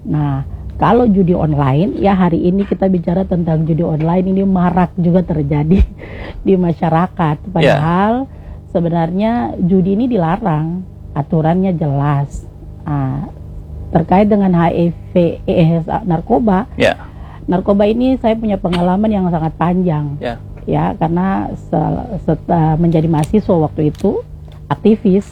Nah, kalau judi online, ya hari ini kita bicara tentang judi online ini marak juga terjadi di masyarakat. Padahal sebenarnya judi ini dilarang, aturannya jelas. Terkait dengan HIV, AIDS, narkoba. Narkoba ini saya punya pengalaman yang sangat panjang. Ya, karena menjadi mahasiswa waktu itu, aktivis,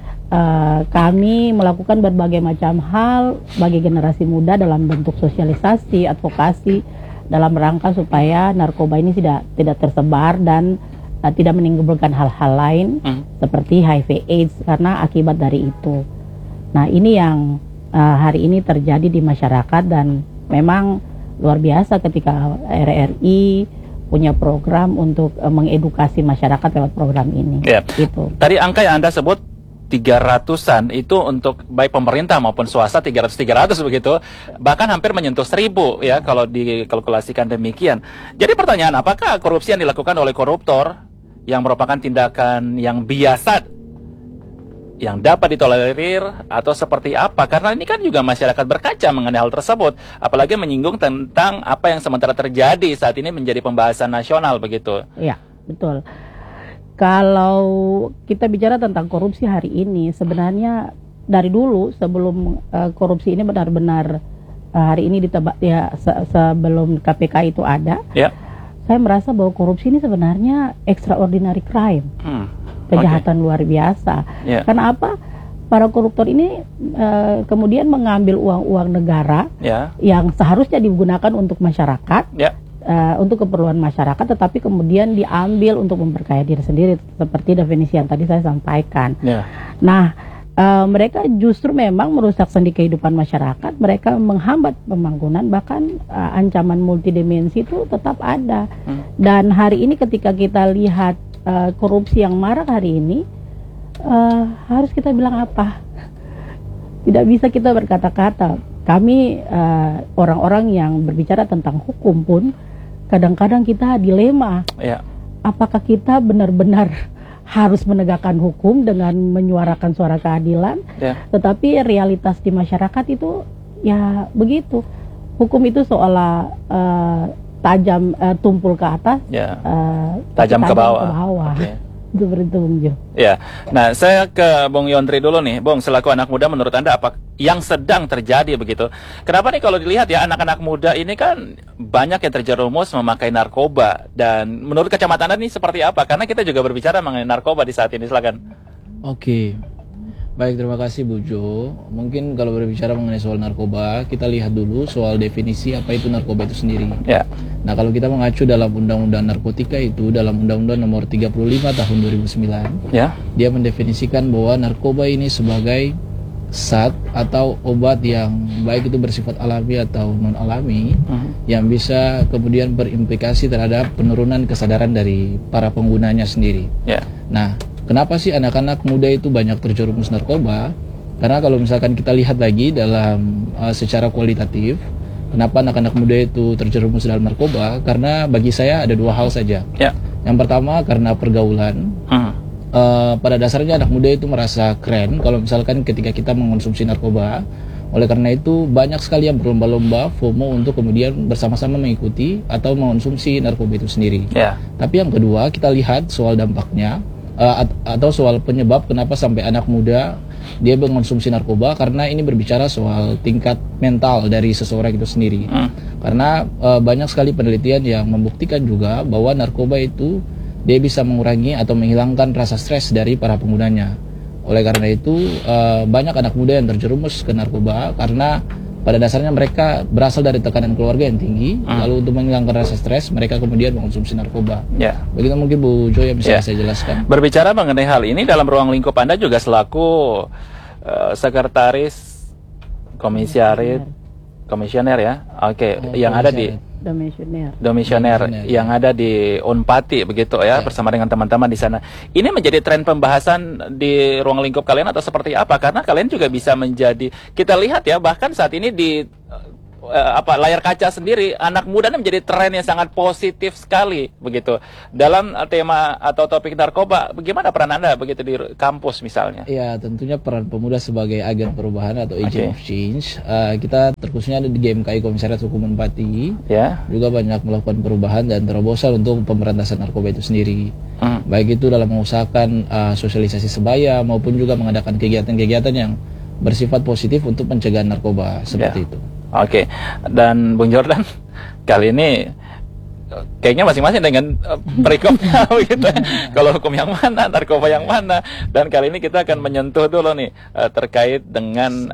kami melakukan berbagai macam hal bagi generasi muda dalam bentuk sosialisasi, advokasi, dalam rangka supaya narkoba ini tidak tersebar dan tidak menimbulkan hal-hal lain seperti HIV AIDS karena akibat dari itu. Nah, ini yang hari ini terjadi di masyarakat dan memang luar biasa ketika RRI punya program untuk mengedukasi masyarakat lewat program ini. Gitu. Tadi angka yang Anda sebut 300-an itu untuk baik pemerintah maupun swasta 300 begitu, bahkan hampir menyentuh 1000 ya kalau dikalkulasikan demikian. Jadi pertanyaan, apakah korupsi yang dilakukan oleh koruptor yang merupakan tindakan yang biasa yang dapat ditolerir atau seperti apa? Karena ini kan juga masyarakat berkaca mengenai hal tersebut, apalagi menyinggung tentang apa yang sementara terjadi saat ini menjadi pembahasan nasional begitu. Iya, betul. Kalau kita bicara tentang korupsi hari ini, sebenarnya dari dulu sebelum korupsi ini benar-benar hari ini sebelum KPK itu ada, saya merasa bahwa korupsi ini sebenarnya extraordinary crime. Kejahatan luar biasa. Karena apa? Para koruptor ini kemudian mengambil uang-uang negara yang seharusnya digunakan untuk masyarakat, untuk keperluan masyarakat, tetapi kemudian diambil untuk memperkaya diri sendiri, seperti definisi yang tadi saya sampaikan. Nah, mereka justru memang merusak sendi kehidupan masyarakat. Mereka menghambat pembangunan, bahkan ancaman multidimensi itu tetap ada. Dan hari ini ketika kita lihat korupsi yang marak hari ini, harus kita bilang apa? Tidak bisa kita berkata-kata. Kami orang-orang yang berbicara tentang hukum pun kadang-kadang kita dilema. Apakah kita benar-benar harus menegakkan hukum dengan menyuarakan suara keadilan? Tetapi realitas di masyarakat itu ya begitu. Hukum itu seolah tajam, tumpul ke atas, tajam ke bawah. Seperti itu, Bung Jo. Nah saya ke Bung Yontri dulu nih, Bung, selaku anak muda, menurut Anda apa yang sedang terjadi begitu? Kenapa nih kalau dilihat ya anak-anak muda ini kan banyak yang terjerumus memakai narkoba, dan menurut kacamata Anda nih seperti apa? Karena kita juga berbicara mengenai narkoba di saat ini, silakan. Baik, terima kasih Bu Jo. Mungkin kalau berbicara mengenai soal narkoba, kita lihat dulu soal definisi apa itu narkoba itu sendiri. Nah, kalau kita mengacu dalam Undang-Undang Narkotika itu, dalam Undang-Undang Nomor 35 Tahun 2009, dia mendefinisikan bahwa narkoba ini sebagai zat atau obat yang baik itu bersifat alami atau non-alami, yang bisa kemudian berimplikasi terhadap penurunan kesadaran dari para penggunanya sendiri. Nah, kenapa sih anak-anak muda itu banyak terjerumus narkoba? Karena kalau misalkan kita lihat lagi dalam secara kualitatif, kenapa anak-anak muda itu terjerumus dalam narkoba? Karena bagi saya ada dua hal saja. Yang pertama karena pergaulan. Pada dasarnya anak muda itu merasa keren kalau misalkan ketika kita mengonsumsi narkoba. Oleh karena itu banyak sekali yang berlomba-lomba FOMO untuk kemudian bersama-sama mengikuti atau mengonsumsi narkoba itu sendiri. Tapi yang kedua, kita lihat soal dampaknya, atau soal penyebab kenapa sampai anak muda dia mengonsumsi narkoba, karena ini berbicara soal tingkat mental dari seseorang itu sendiri. Karena banyak sekali penelitian yang membuktikan juga bahwa narkoba itu dia bisa mengurangi atau menghilangkan rasa stres dari para penggunanya. Oleh karena itu banyak anak muda yang terjerumus ke narkoba karena pada dasarnya mereka berasal dari tekanan keluarga yang tinggi, lalu untuk menghilangkan rasa stres mereka kemudian mengonsumsi narkoba. Begitu mungkin Bu Jo yang bisa saya jelaskan. Berbicara mengenai hal ini dalam ruang lingkup Anda juga selaku sekretaris komisioner ya, yang ada di Domisioner yang ada di Unpati begitu ya, bersama dengan teman-teman di sana. Ini menjadi tren pembahasan di ruang lingkup kalian atau seperti apa? Karena kalian juga bisa menjadi, kita lihat ya, bahkan saat ini di layar kaca sendiri, anak muda ini menjadi tren yang sangat positif sekali begitu. Dalam tema atau topik narkoba, bagaimana peran Anda begitu di kampus misalnya? Ya, tentunya peran pemuda sebagai agen perubahan atau agent of change. Kita terkhususnya ada di GMKI Komisariat Hukum Pati. Ya. Juga banyak melakukan perubahan dan terobosan untuk pemberantasan narkoba itu sendiri. Baik itu dalam mengusahakan sosialisasi sebaya maupun juga mengadakan kegiatan-kegiatan yang bersifat positif untuk pencegahan narkoba seperti itu. Oke. Dan Bung Jordan, kali ini kayaknya masing-masing dengan perikopnya begitu. Kalau hukum yang mana, narkoba yang mana. Dan kali ini kita akan menyentuh dulu nih terkait dengan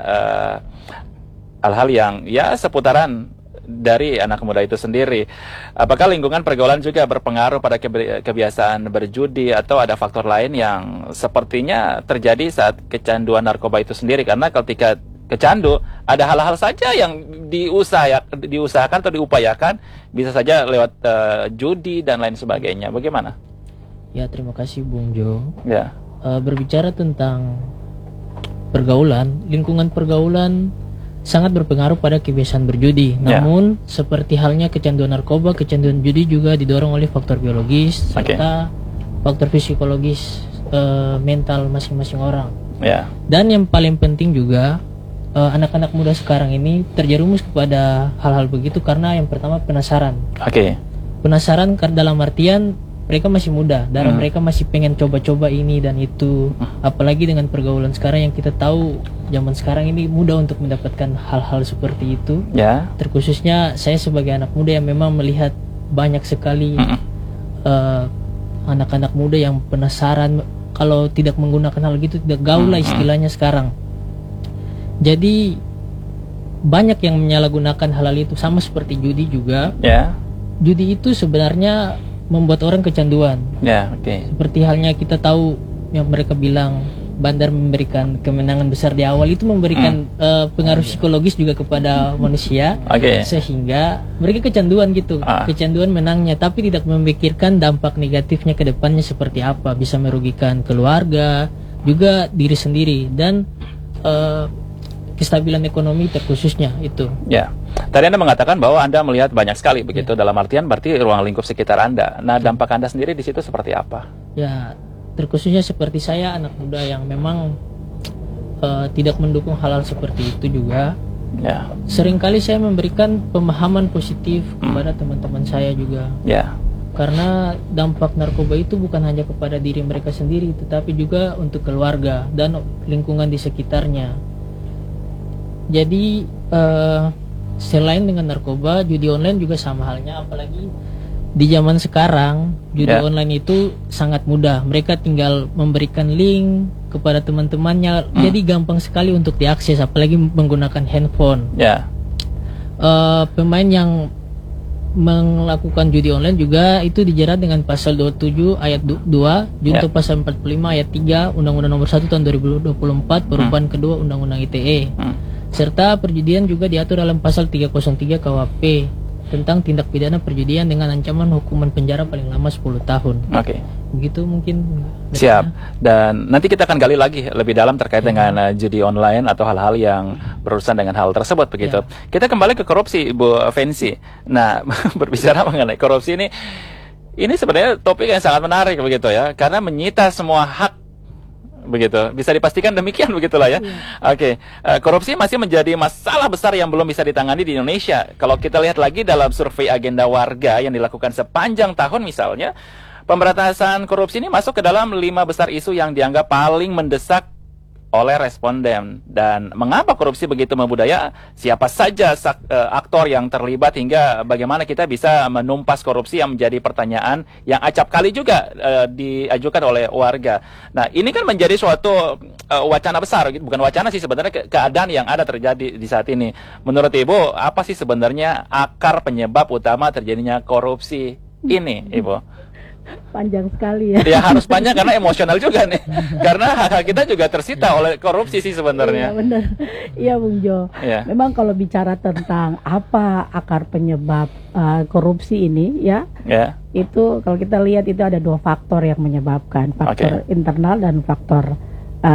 hal-hal yang ya seputaran dari anak muda itu sendiri. Apakah lingkungan pergaulan juga berpengaruh pada kebiasaan berjudi atau ada faktor lain yang sepertinya terjadi saat kecanduan narkoba itu sendiri? Karena ketika kecandu, ada hal-hal saja yang diusahakan atau diupayakan, bisa saja lewat judi dan lain sebagainya. Bagaimana? Ya, terima kasih Bung Jo. Ya. Berbicara tentang pergaulan, lingkungan pergaulan sangat berpengaruh pada kebiasaan berjudi. Namun seperti halnya kecanduan narkoba, kecanduan judi juga didorong oleh faktor biologis serta faktor psikologis mental masing-masing orang. Dan yang paling penting juga anak-anak muda sekarang ini terjerumus kepada hal-hal begitu karena yang pertama penasaran. Penasaran karena dalam artian mereka masih muda, darah mereka masih pengen coba-coba ini dan itu. Apalagi dengan pergaulan sekarang yang kita tahu zaman sekarang ini mudah untuk mendapatkan hal-hal seperti itu. Terkhususnya saya sebagai anak muda yang memang melihat banyak sekali anak-anak muda yang penasaran, kalau tidak menggunakan hal gitu tidak gaul lah istilahnya sekarang. Jadi banyak yang menyalahgunakan hal itu, sama seperti judi juga. Judi itu sebenarnya membuat orang kecanduan. Seperti halnya kita tahu yang mereka bilang bandar memberikan kemenangan besar di awal, itu memberikan pengaruh psikologis juga kepada manusia, sehingga mereka kecanduan gitu. Kecanduan menangnya, tapi tidak memikirkan dampak negatifnya ke depannya seperti apa, bisa merugikan keluarga, juga diri sendiri, dan kestabilan ekonomi terkhususnya itu. Tadi Anda mengatakan bahwa Anda melihat banyak sekali begitu, dalam artian berarti ruang lingkup sekitar Anda. Nah, dampak Anda sendiri di situ seperti apa? Ya, terkhususnya seperti saya, anak muda yang memang tidak mendukung hal-hal seperti itu juga. Seringkali saya memberikan pemahaman positif kepada teman-teman saya juga. Karena dampak narkoba itu bukan hanya kepada diri mereka sendiri, tetapi juga untuk keluarga dan lingkungan di sekitarnya. Jadi selain dengan narkoba, judi online juga sama halnya. Apalagi di zaman sekarang, judi online itu sangat mudah. Mereka tinggal memberikan link kepada teman-temannya, jadi gampang sekali untuk diakses, apalagi menggunakan handphone. Pemain yang melakukan judi online juga itu dijerat dengan pasal 27 ayat 2 junto pasal 45 ayat 3 Undang-Undang Nomor 1 Tahun 2024 perubahan kedua Undang-Undang ITE. Serta perjudian juga diatur dalam pasal 303 KUHP tentang tindak pidana perjudian dengan ancaman hukuman penjara paling lama 10 tahun. Begitu mungkin. Siap. Dan nanti kita akan gali lagi lebih dalam terkait dengan judi online atau hal-hal yang berurusan dengan hal tersebut begitu. Kita kembali ke korupsi, Bu Fensi. Nah, berbicara mengenai korupsi ini sebenarnya topik yang sangat menarik begitu ya, karena menyita semua hak begitu, bisa dipastikan demikian begitulah ya. Korupsi masih menjadi masalah besar yang belum bisa ditangani di Indonesia. Kalau kita lihat lagi dalam survei agenda warga yang dilakukan sepanjang tahun misalnya, pemberantasan korupsi ini masuk ke dalam 5 besar isu yang dianggap paling mendesak oleh responden. Dan mengapa korupsi begitu membudaya? Siapa saja aktor yang terlibat hingga bagaimana kita bisa menumpas korupsi yang menjadi pertanyaan yang acap kali juga diajukan oleh warga. Nah, ini kan menjadi suatu wacana besar, bukan wacana sih sebenarnya, keadaan yang ada terjadi di saat ini. Menurut Ibu, apa sih sebenarnya akar penyebab utama terjadinya korupsi ini, Ibu? Panjang sekali ya. Ya harus panjang karena emosional juga nih. Karena hak-hak kita juga tersita oleh korupsi sih sebenarnya. Iya benar. Iya Bung Jo. Memang kalau bicara tentang apa akar penyebab korupsi ini ya, itu kalau kita lihat itu ada 2 faktor yang menyebabkan, faktor internal dan faktor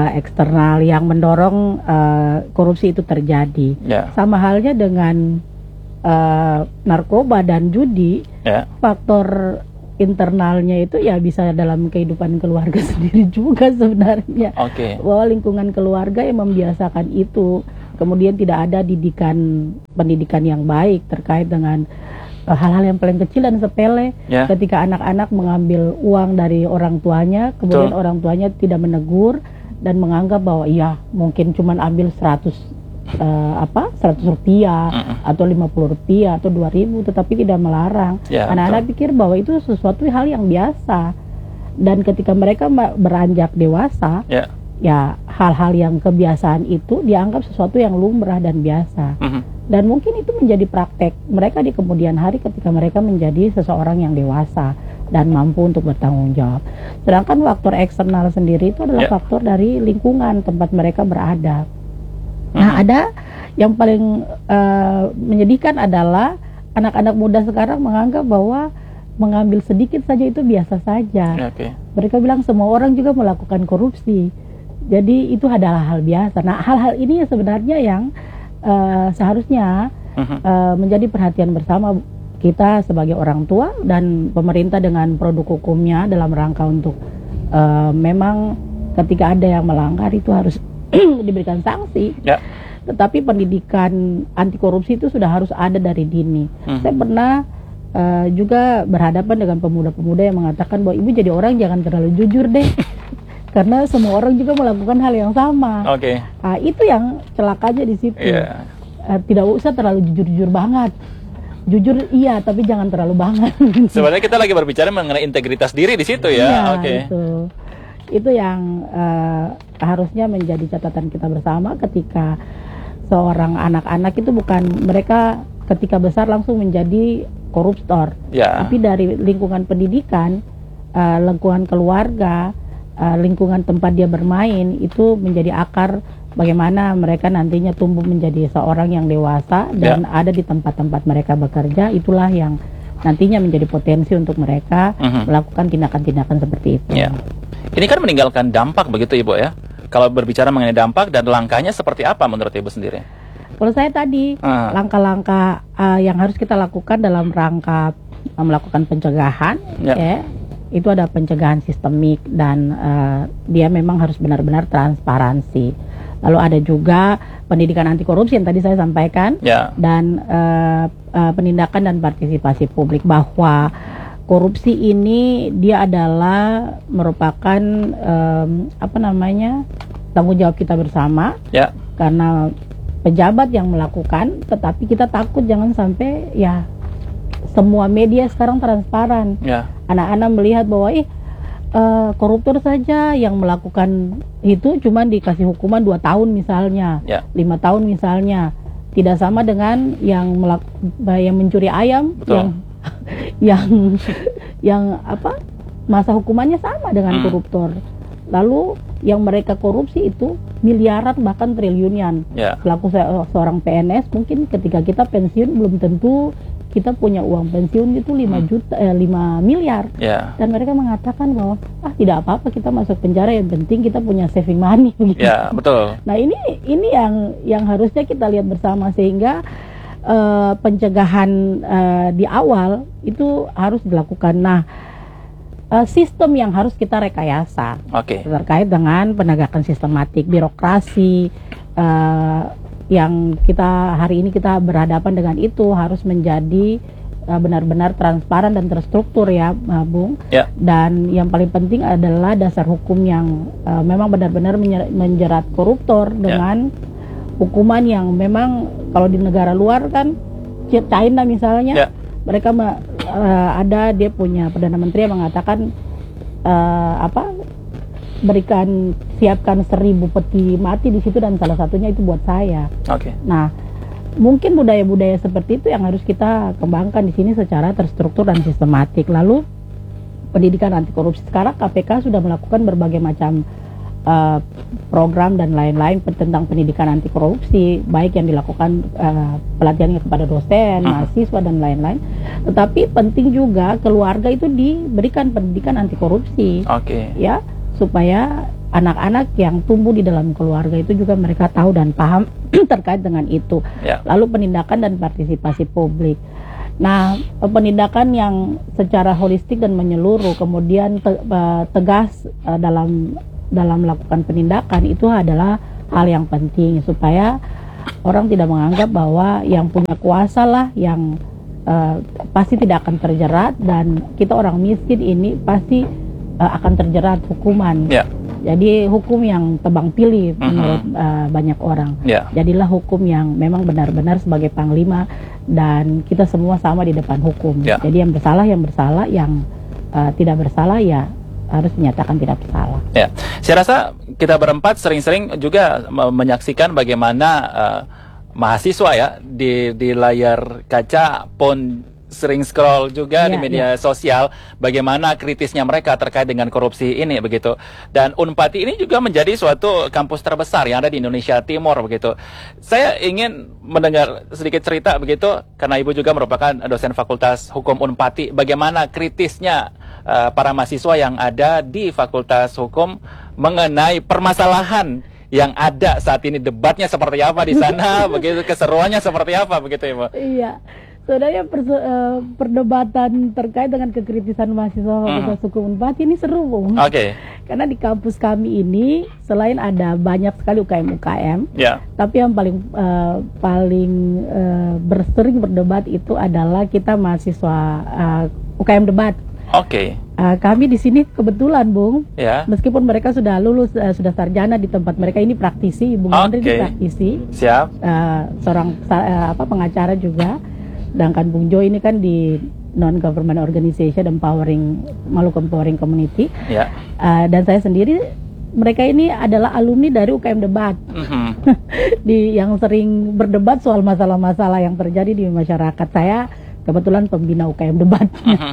eksternal yang mendorong korupsi itu terjadi. Sama halnya dengan narkoba dan judi, Ya. faktor internalnya itu ya bisa dalam kehidupan keluarga sendiri juga sebenarnya. Oke. Bahwa lingkungan keluarga yang membiasakan itu, kemudian tidak ada pendidikan yang baik terkait dengan hal-hal yang paling kecil dan sepele. Ya. Ketika anak-anak mengambil uang dari orang tuanya, kemudian Betul. orang tuanya tidak menegur dan menganggap bahwa iya mungkin cuman ambil 100 rupiah atau 50 rupiah atau 2.000, tetapi tidak melarang. Ya, Anak-anak betul. pikir bahwa itu sesuatu hal yang biasa, dan ketika mereka beranjak dewasa, Ya. ya hal-hal yang kebiasaan itu dianggap sesuatu yang lumrah dan biasa. Dan mungkin itu menjadi praktek mereka di kemudian hari ketika mereka menjadi seseorang yang dewasa dan mampu untuk bertanggung jawab. Sedangkan faktor eksternal sendiri itu adalah Ya. faktor dari lingkungan tempat mereka berada. Nah, ada yang paling menyedihkan adalah anak-anak muda sekarang menganggap bahwa mengambil sedikit saja itu biasa saja. Oke. Mereka bilang semua orang juga melakukan korupsi. Jadi itu adalah hal biasa. Nah, hal-hal ini sebenarnya yang seharusnya menjadi perhatian bersama kita sebagai orang tua dan pemerintah dengan produk hukumnya dalam rangka untuk memang ketika ada yang melanggar itu harus diberikan sanksi. Ya. Tetapi pendidikan anti korupsi itu sudah harus ada dari dini. Saya pernah juga berhadapan dengan pemuda-pemuda yang mengatakan bahwa ibu jadi orang jangan terlalu jujur deh. Karena semua orang juga melakukan hal yang sama. Oke. Nah, itu yang celakanya di situ. Iya. Tidak usah terlalu jujur-jujur banget. Jujur iya, tapi jangan terlalu banget. Sebenarnya kita lagi berbicara mengenai integritas diri di situ ya. Iya, Oke. itu yang harusnya menjadi catatan kita bersama ketika seorang anak-anak itu bukan mereka ketika besar langsung menjadi koruptor, Ya. tapi dari lingkungan pendidikan, lingkungan keluarga, lingkungan tempat dia bermain itu menjadi akar bagaimana mereka nantinya tumbuh menjadi seorang yang dewasa dan ada di tempat-tempat mereka bekerja. Itulah yang nantinya menjadi potensi untuk mereka melakukan tindakan-tindakan seperti itu. Ya. Ini kan meninggalkan dampak begitu Ibu ya. Kalau berbicara mengenai dampak dan langkahnya seperti apa menurut Ibu sendiri? Kalau saya tadi langkah-langkah yang harus kita lakukan dalam rangka melakukan pencegahan, ya, itu ada pencegahan sistemik dan dia memang harus benar-benar transparansi. Lalu ada juga pendidikan anti korupsi yang tadi saya sampaikan, dan penindakan dan partisipasi publik bahwa korupsi ini dia adalah merupakan tanggung jawab kita bersama, karena pejabat yang melakukan, tetapi kita takut jangan sampai ya semua media sekarang transparan. Anak-anak melihat bahwa koruptor saja yang melakukan itu cuma dikasih hukuman 2 tahun misalnya, 5 tahun misalnya. Tidak sama dengan yang mencuri ayam. Betul. yang masa hukumannya sama dengan koruptor. Lalu yang mereka korupsi itu miliaran bahkan triliunan. Selaku seorang PNS mungkin ketika kita pensiun belum tentu kita punya uang pensiun itu 5 miliar. Dan mereka mengatakan bahwa tidak apa-apa kita masuk penjara, yang penting kita punya saving money begitu. Betul. Nah, ini yang harusnya kita lihat bersama sehingga pencegahan di awal itu harus dilakukan. Nah, sistem yang harus kita rekayasa terkait dengan penegakan sistematik birokrasi yang kita hari ini kita berhadapan dengan itu harus menjadi benar-benar transparan dan terstruktur ya, Bung. Dan yang paling penting adalah dasar hukum yang memang benar-benar menjerat koruptor dengan hukuman yang memang kalau di negara luar kan China misalnya mereka ada dia punya Perdana Menteri yang mengatakan siapkan 1000 peti mati di situ dan salah satunya itu buat saya. Nah, mungkin budaya-budaya seperti itu yang harus kita kembangkan di sini secara terstruktur dan sistematik. Lalu pendidikan anti korupsi sekarang KPK sudah melakukan berbagai macam program dan lain-lain tentang pendidikan anti korupsi, baik yang dilakukan pelatihannya kepada dosen, mahasiswa dan lain-lain. Tetapi penting juga keluarga itu diberikan pendidikan anti korupsi, ya, supaya anak-anak yang tumbuh di dalam keluarga itu juga mereka tahu dan paham terkait dengan itu. Lalu penindakan dan partisipasi publik. Nah, penindakan yang secara holistik dan menyeluruh, kemudian tegas dalam melakukan penindakan itu adalah hal yang penting supaya orang tidak menganggap bahwa yang punya kuasa lah yang pasti tidak akan terjerat, dan kita orang miskin ini pasti akan terjerat hukuman. Jadi hukum yang tebang pilih menurut banyak orang. Jadilah hukum yang memang benar-benar sebagai panglima, dan kita semua sama di depan hukum. Jadi yang bersalah, yang tidak bersalah ya harus dinyatakan tidak bersalah. Saya rasa kita berempat sering-sering juga menyaksikan bagaimana mahasiswa ya di layar kaca pun sering scroll juga di media sosial bagaimana kritisnya mereka terkait dengan korupsi ini begitu. Dan Unpati ini juga menjadi suatu kampus terbesar yang ada di Indonesia Timur begitu. Saya ingin mendengar sedikit cerita begitu karena Ibu juga merupakan dosen Fakultas Hukum Unpati, bagaimana kritisnya para mahasiswa yang ada di Fakultas Hukum mengenai permasalahan yang ada saat ini, debatnya seperti apa di sana begitu, keseruannya seperti apa begitu Ibu. Iya. Sebenarnya perdebatan terkait dengan kekritisan mahasiswa Fakultas Hukum Unpati ini seru, Bung. Karena di kampus kami ini selain ada banyak sekali UKM, tapi yang paling bersering berdebat itu adalah kita mahasiswa UKM debat. Kami di sini kebetulan, Bung, meskipun mereka sudah lulus, sudah sarjana di tempat mereka ini praktisi, Bung Andri ini praktisi, seorang pengacara juga. Sedangkan Bung Jo ini kan di non-government organization Maluku Empowering Community. Dan saya sendiri, mereka ini adalah alumni dari UKM debat. Yang sering berdebat soal masalah-masalah yang terjadi di masyarakat. Saya kebetulan pembina UKM debat.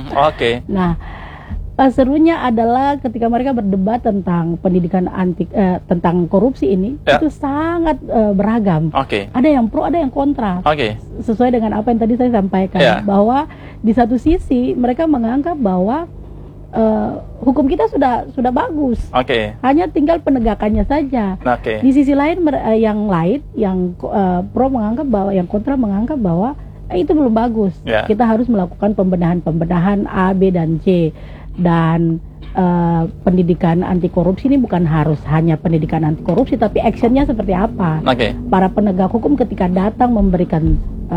Nah, serunya adalah ketika mereka berdebat tentang pendidikan tentang korupsi ini, itu sangat beragam. Ada yang pro, ada yang kontra. Sesuai dengan apa yang tadi saya sampaikan, bahwa di satu sisi mereka menganggap bahwa hukum kita sudah bagus, hanya tinggal penegakannya saja. Di sisi lain yang pro menganggap bahwa, yang kontra menganggap bahwa itu belum bagus. Kita harus melakukan pembenahan A, B, dan C. Dan pendidikan anti korupsi ini bukan harus hanya pendidikan anti korupsi, tapi actionnya seperti apa. Para penegak hukum ketika datang memberikan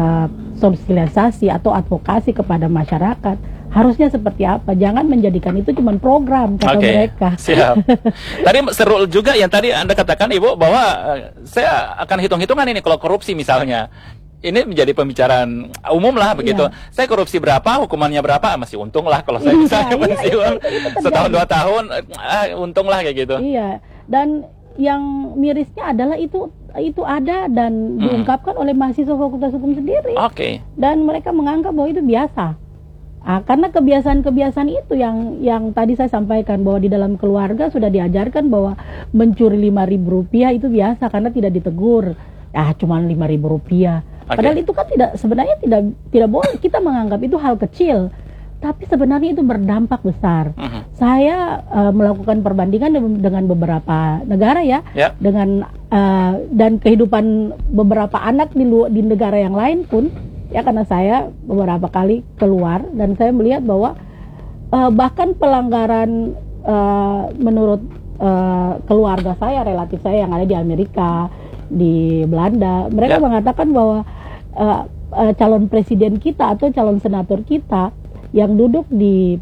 sosialisasi atau advokasi kepada masyarakat, harusnya seperti apa. Jangan menjadikan itu cuma program kata mereka. Tadi seru juga yang tadi Anda katakan, Ibu, bahwa saya akan hitung-hitungan ini kalau korupsi misalnya. Ini menjadi pembicaraan umum lah begitu. Saya korupsi berapa, hukumannya berapa, masih untung lah kalau saya misalnya pensiun setahun 2 tahun, untung lah kayak gitu. Dan yang mirisnya adalah itu ada dan diungkapkan oleh mahasiswa Fakultas Hukum sendiri. Dan mereka menganggap bahwa itu biasa. Karena kebiasaan-kebiasaan itu yang tadi saya sampaikan, bahwa di dalam keluarga sudah diajarkan bahwa mencuri Rp5.000 itu biasa karena tidak ditegur. Cuma Rp5.000. Padahal itu kan sebenarnya tidak boleh kita menganggap itu hal kecil, tapi sebenarnya itu berdampak besar. Saya melakukan perbandingan dengan beberapa negara dengan dan kehidupan beberapa anak di negara yang lain pun karena saya beberapa kali keluar dan saya melihat bahwa bahkan pelanggaran menurut keluarga saya, relatif saya yang ada di Amerika, di Belanda, mereka mengatakan bahwa calon presiden kita atau calon senator kita yang duduk di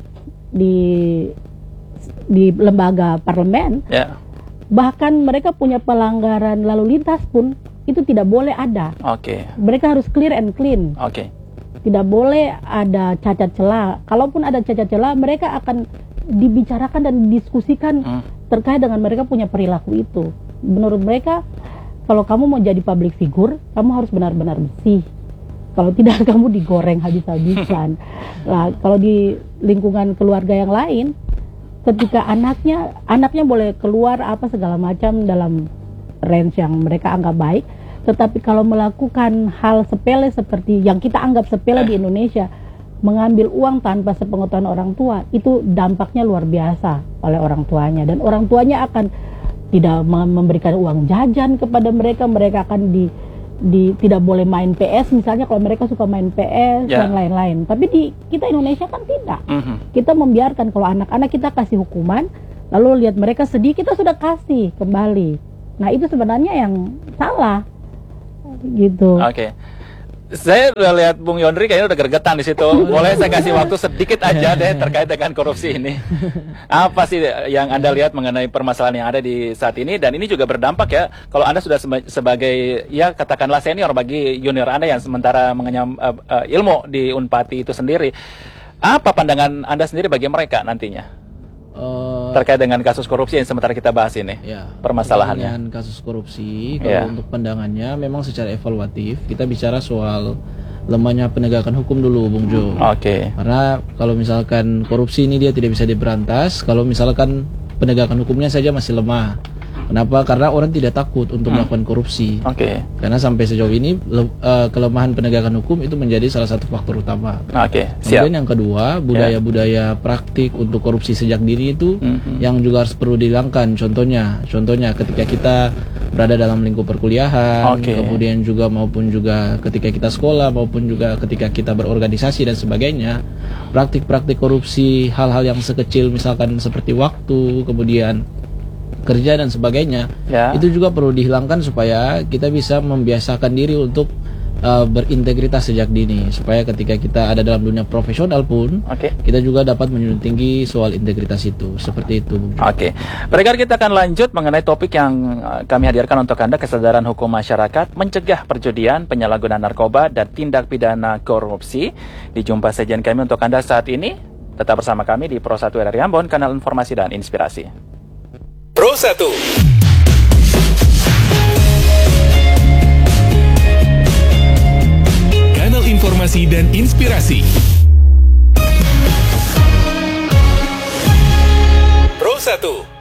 lembaga parlemen, bahkan mereka punya pelanggaran lalu lintas pun itu tidak boleh ada. Mereka harus clear and clean. Tidak boleh ada cacat celah. Kalaupun ada cacat celah, mereka akan dibicarakan dan didiskusikan terkait dengan mereka punya perilaku itu. Menurut mereka, kalau kamu mau jadi public figure, kamu harus benar-benar bersih. Kalau tidak, kamu digoreng habis-habisan. Kalau di lingkungan keluarga yang lain, ketika anaknya boleh keluar apa segala macam dalam range yang mereka anggap baik, tetapi kalau melakukan hal sepele seperti yang kita anggap sepele di Indonesia, mengambil uang tanpa sepengetahuan orang tua, itu dampaknya luar biasa oleh orang tuanya, dan orang tuanya akan tidak memberikan uang jajan kepada mereka. Mereka akan tidak boleh main PS misalnya, kalau mereka suka main PS dan lain-lain. Tapi di kita Indonesia kan tidak. Kita membiarkan kalau anak-anak kita kasih hukuman, lalu lihat mereka sedih, kita sudah kasih kembali. Nah itu sebenarnya yang salah gitu. Oke. Saya udah lihat Bung Yondri kayaknya udah gergetan di situ. Boleh saya kasih waktu sedikit aja deh terkait dengan korupsi ini. Apa sih yang Anda lihat mengenai permasalahan yang ada di saat ini, dan ini juga berdampak ya kalau Anda sudah sebagai ya katakanlah senior bagi junior Anda yang sementara mengenyam ilmu di Unpati itu sendiri. Apa pandangan Anda sendiri bagi mereka nantinya? Terkait dengan kasus korupsi yang sementara kita bahas ini, permasalahannya. Dengan kasus korupsi, kalau untuk pandangannya memang secara evaluatif kita bicara soal lemahnya penegakan hukum dulu, Bung Jo. Karena kalau misalkan korupsi ini dia tidak bisa diberantas, kalau misalkan penegakan hukumnya saja masih lemah. Kenapa? Karena orang tidak takut untuk melakukan korupsi. Karena sampai sejauh ini kelemahan penegakan hukum itu menjadi salah satu faktor utama. Kemudian yang kedua, budaya-budaya praktik untuk korupsi sejak dini itu yang juga harus perlu dihilangkan. Contohnya ketika kita berada dalam lingkup perkuliahan, kemudian juga maupun juga ketika kita sekolah, maupun juga ketika kita berorganisasi dan sebagainya, praktik-praktik korupsi, hal-hal yang sekecil misalkan seperti waktu, kemudian kerja dan sebagainya, itu juga perlu dihilangkan supaya kita bisa membiasakan diri untuk berintegritas sejak dini, supaya ketika kita ada dalam dunia profesional pun kita juga dapat menjunjung tinggi soal integritas itu, seperti itu. Pendengar, kita akan lanjut mengenai topik yang kami hadirkan untuk Anda, kesadaran hukum masyarakat mencegah perjudian, penyalahgunaan narkoba, dan tindak pidana korupsi. Dijumpa sajian kami untuk Anda saat ini. Tetap bersama kami di Pro 1 RRI Ambon, kanal informasi dan inspirasi. Pro 1 Kanal informasi dan inspirasi. Pro 1